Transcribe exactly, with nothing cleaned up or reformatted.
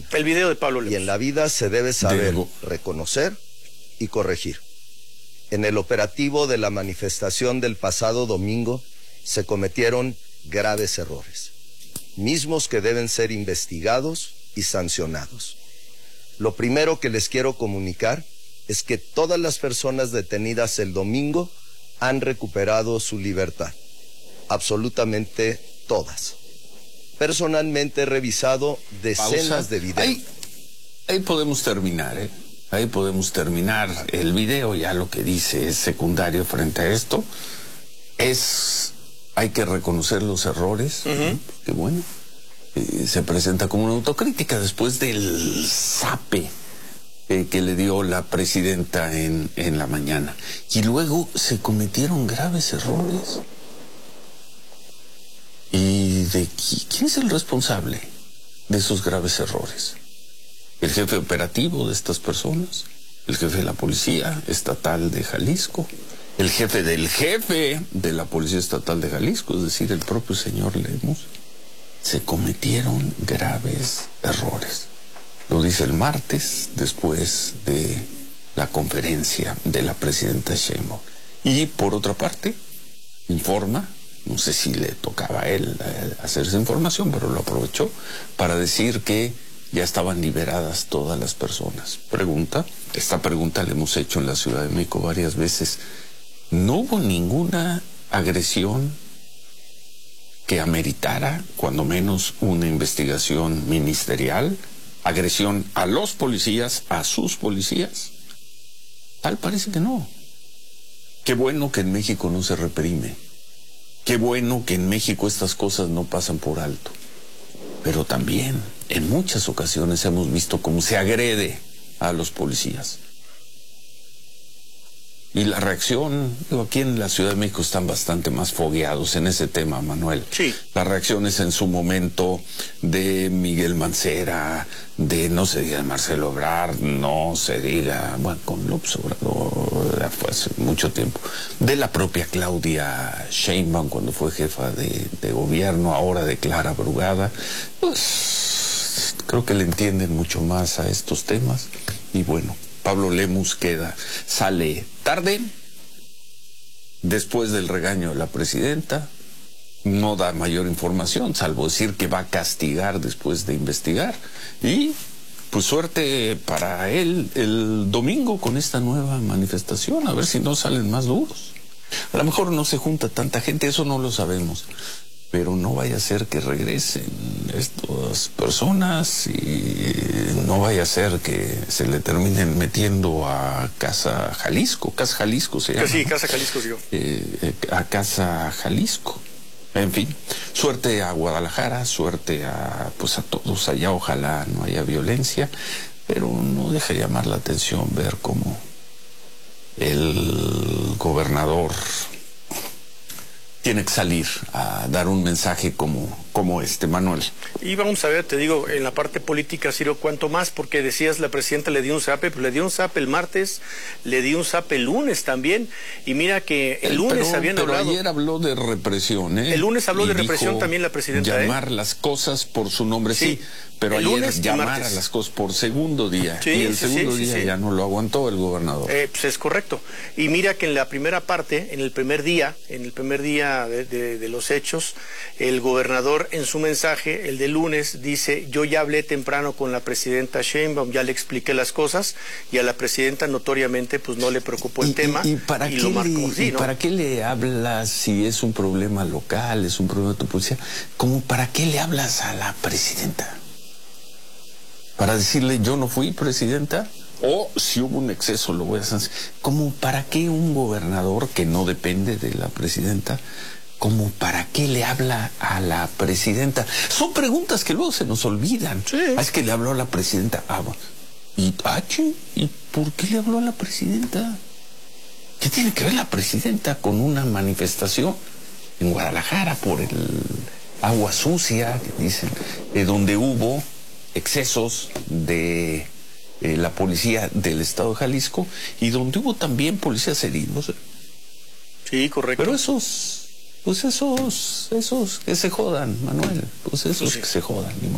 El video de Pablo Lemus. Y en la vida se debe saber de... reconocer y corregir. En el operativo de la manifestación del pasado domingo se cometieron graves errores, mismos que deben ser investigados y sancionados. Lo primero que les quiero comunicar es que todas las personas detenidas el domingo han recuperado su libertad. Absolutamente todas. Personalmente he revisado decenas Pausa. de videos. Ahí, ahí podemos terminar, ¿eh? Ahí podemos terminar el video. Ya lo que dice es secundario frente a esto. Es, hay que reconocer los errores. Uh-huh. Que bueno, eh, se presenta como una autocrítica después del zape eh, que le dio la presidenta en, en la mañana. Y luego se cometieron graves errores. ¿Y de qui- quién es el responsable de esos graves errores? ¿El jefe operativo de estas personas? ¿El jefe de la Policía Estatal de Jalisco? ¿El jefe del jefe de la Policía Estatal de Jalisco? Es decir, el propio señor Lemus. Se cometieron graves errores. Lo dice el martes, después de la conferencia de la presidenta Sheinbaum. Y por otra parte, informa, no sé si le tocaba a él eh, hacer esa información, pero lo aprovechó para decir que ya estaban liberadas todas las personas. Pregunta, esta pregunta la hemos hecho en la Ciudad de México varias veces. ¿No hubo ninguna agresión que ameritara, cuando menos, una investigación ministerial? ¿Agresión a los policías, a sus policías? Tal parece que no. Qué bueno que en México no se reprime. Qué bueno que en México estas cosas no pasan por alto. Pero también, en muchas ocasiones hemos visto cómo se agrede a los policías. Y la reacción, digo, aquí en la Ciudad de México están bastante más fogueados en ese tema, Manuel. Sí. Las reacciones en su momento de Miguel Mancera, de no se diga de Marcelo Ebrard, no se diga, bueno, con López Obrador fue hace mucho tiempo, de la propia Claudia Sheinbaum cuando fue jefa de, de gobierno, ahora de Clara Brugada, pues creo que le entienden mucho más a estos temas. Y bueno, Pablo Lemus queda, sale tarde, después del regaño de la presidenta, no da mayor información, salvo decir que va a castigar después de investigar. Y pues suerte para él el domingo con esta nueva manifestación, a ver si no salen más duros. A lo mejor no se junta tanta gente, eso no lo sabemos. Pero no vaya a ser que regresen estas personas y no vaya a ser que se le terminen metiendo a Casa Jalisco. Casa Jalisco se llama. Sí, Casa Jalisco, digo. Eh, eh, a Casa Jalisco. En fin, suerte a Guadalajara, suerte a, pues a todos allá. Ojalá no haya violencia, pero no deja de llamar la atención ver cómo el gobernador tiene que salir a dar un mensaje como, como este, Manuel. Y vamos a ver, te digo, en la parte política, Ciro, cuánto más, porque decías la presidenta le dio un zape, pues le dio un zape el martes, le dio un zape el lunes también, y mira que el, el lunes pero, habían pero hablado... ayer habló de represión, ¿eh? El lunes habló y de represión también la presidenta, llamar ¿eh? las cosas por su nombre, sí, sí pero el ayer lunes llamar a las cosas por segundo día, sí, y el sí, segundo sí, día sí, sí. ya no lo aguantó el gobernador. Eh, pues es correcto. Y mira que en la primera parte, en el primer día, en el primer día de, de, de los hechos, el gobernador en su mensaje, el de lunes, dice, yo ya hablé temprano con la presidenta Sheinbaum, ya le expliqué las cosas, y a la presidenta notoriamente pues no le preocupó el ¿Y, tema. ¿Y, y, para, y qué lo marcó, le, sí, y ¿no? para qué le hablas si es un problema local, es un problema de tu policía? ¿Cómo para qué le hablas a la presidenta? ¿Para decirle yo no fui presidenta? O si hubo un exceso lo voy a sancionar. ¿Cómo para qué un gobernador que no depende de la presidenta? ¿Cómo para qué le habla a la presidenta? Son preguntas que luego se nos olvidan. Sí. Ah, es que le habló a la presidenta. Ah, bueno. ¿Y, ah, ¿Y por qué le habló a la presidenta? ¿Qué tiene que ver la presidenta con una manifestación en Guadalajara por el agua sucia, que dicen, eh, donde hubo excesos de eh, la policía del estado de Jalisco y donde hubo también policías heridos? Sí, correcto. Pero esos, pues esos, esos que se jodan, Manuel, pues esos Pues sí. que se jodan.